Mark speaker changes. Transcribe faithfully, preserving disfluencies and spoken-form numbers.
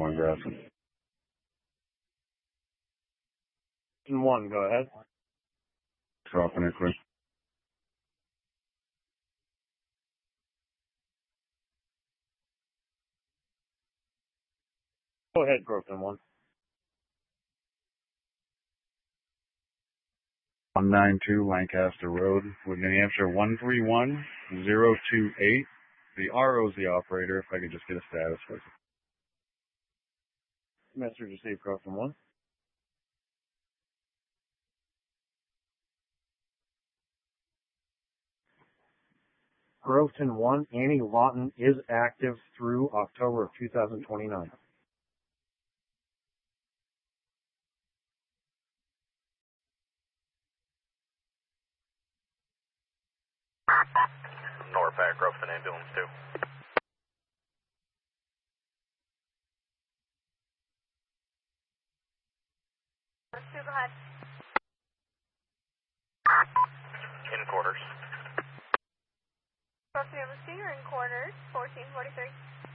Speaker 1: one, Grafton.
Speaker 2: one, go ahead.
Speaker 1: Dropping it quick.
Speaker 2: Go ahead, Grafton one.
Speaker 1: one ninety-two Lancaster Road with New Hampshire one three one zero two eight. The R O's the operator, if I could just get a status with it.
Speaker 2: Message received, Grafton one. Grafton one, Annie Lawton is active through October of two thousand twenty-nine.
Speaker 3: Norpac, Grafton Ambulance two.
Speaker 4: two, go ahead.
Speaker 3: In quarters.
Speaker 4: Grafton Ambulance two, you're in quarters, fourteen forty-three.